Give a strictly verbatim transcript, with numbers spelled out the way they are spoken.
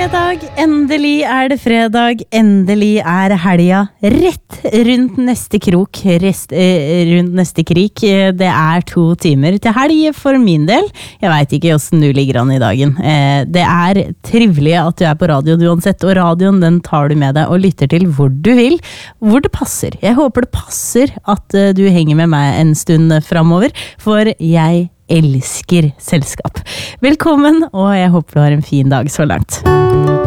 fredag, endelig er det fredag, endelig er helga rett rundt neste krok, rest, eh, rundt neste krik. Det er to timer til helg for min del. Jeg vet ikke hvordan du ligger an i dagen. Eh, det er trivelig at du er på radioen uansett, og radioen den tar du med deg og lytter til hvor du vil, hvor det passer. Jeg håper det passer at eh, du henger med meg en stund fremover, for jeg elsker selskap. Velkommen, og jeg håper du har en fin dag så langt.